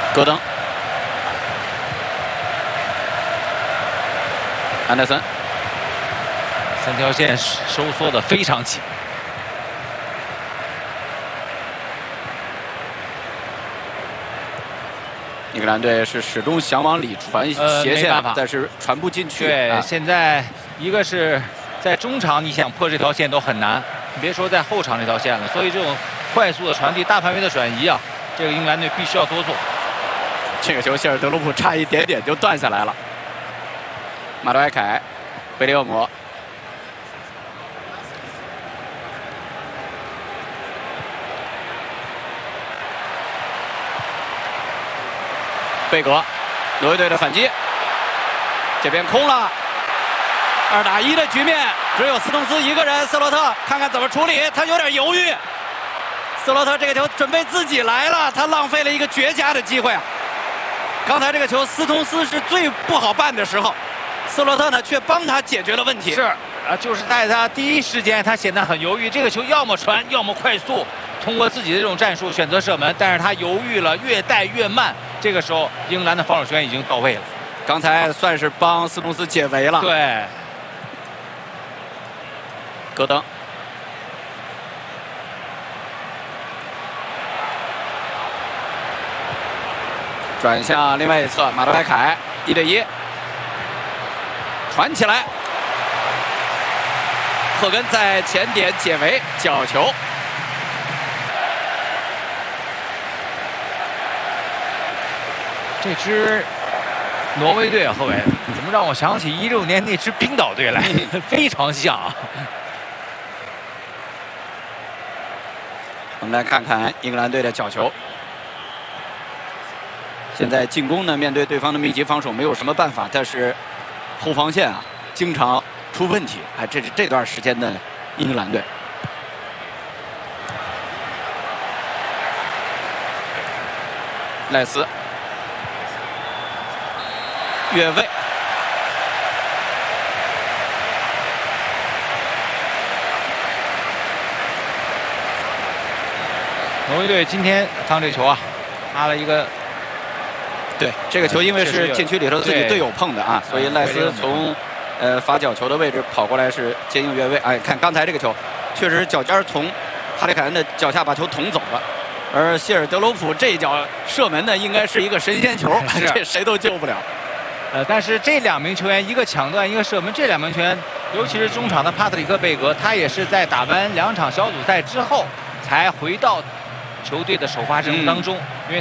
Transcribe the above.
戈登，安德森， 三条线收缩的非常紧。 英格兰队是始终想往里传斜线，但是传不进去。 对，现在一个是在中场，你想破这条线都很难，你别说在后场这条线了。所以这种快速的传递、大范围的转移啊，这个英格兰队必须要多做。 这个球，谢尔德鲁普差一点点就断下来了。马德埃凯，贝利厄姆。 贝格，挪威队的反击，这边空了，2打1的局面，只有斯通斯一个人。斯洛特看看怎么处理，他有点犹豫。斯洛特这个球准备自己来了，他浪费了一个绝佳的机会啊！刚才这个球，斯通斯是最不好办的时候，斯洛特呢却帮他解决了问题。 是啊，就是在他第一时间，他显得很犹豫。这个球要么传，要么快速，通过自己的这种战术选择射门，但是他犹豫了，越带越慢。 这个时候，英格兰的防守球员已经到位了。 刚才算是帮斯通斯解围了。 对， 戈登，转向另外一侧，马德莱凯1对1，传起来，赫根在前点解围，角球。 这支挪威队啊，后卫怎么让我想起16年那支冰岛队来，非常像啊。 我们来看看英格兰队的角球。现在进攻呢，面对对方的密集防守没有什么办法，但是后防线啊经常出问题。哎，这是这段时间的英格兰队。 赖斯。 越位， 挪威队今天趟这球啊，拉了一个。 对，这个球因为是禁区里头自己队友碰的啊，所以赖斯从罚角球的位置跑过来是接应越位。哎，看刚才这个球，确实脚尖从哈里凯恩的脚下把球捅走了，而谢尔德罗普这一脚射门呢，应该是一个神仙球，这谁都救不了。 但是这2名球员，一个抢断，一个射门，这2名球员，尤其是中场的帕特里克·贝格，他也是在打完2场小组赛之后，才回到球队的首发阵容当中，因为。